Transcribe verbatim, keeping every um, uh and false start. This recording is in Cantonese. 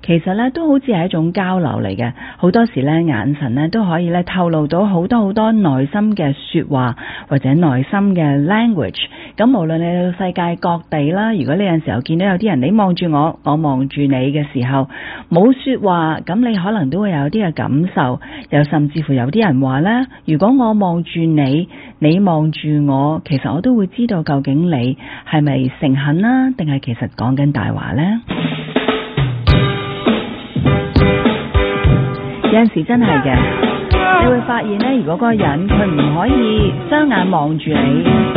其實咧都好似係一種交流嚟嘅。好多時咧眼神咧都可以咧透露到好多好多內心嘅說話或者內心嘅 language。咁無論你去到世界各地啦，如果你有陣時候見到有啲人你望住我，我望住你嘅時候冇說話，咁你可能都會有啲嘅感受。又甚至乎有啲人話咧，如果我望住你，你望住我，其實我都會知道究竟你係咪誠懇啦，定係其實講緊大話呢？有陣時真係嘅，你會發現咧，如果嗰個人佢唔可以雙眼望住你，